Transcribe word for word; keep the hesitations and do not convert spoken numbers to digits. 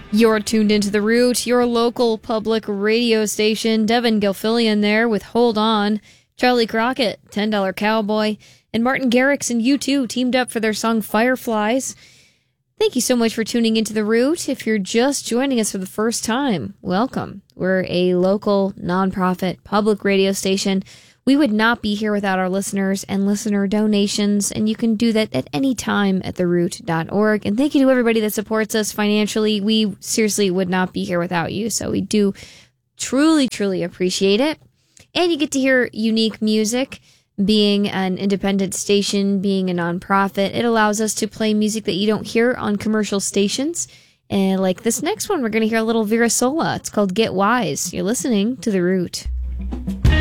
You're tuned into The Root, your local public radio station. Devin Gilfillian there with Hold On. Charlie Crockett, ten dollar Cowboy. And Martin Garrix and U two teamed up for their song Fireflies. Thank you so much for tuning into The Root. If you're just joining us for the first time, welcome. We're a local, nonprofit, public radio station. We would not be here without our listeners and listener donations, and you can do that at any time at the root dot org. And thank you to everybody that supports us financially. We seriously would not be here without you, so we do truly, truly appreciate it. And you get to hear unique music. Being an independent station, being a nonprofit, it allows us to play music that you don't hear on commercial stations. And like this next one, we're going to hear a little Vera Sola. It's called Get Wise. You're listening to The Root.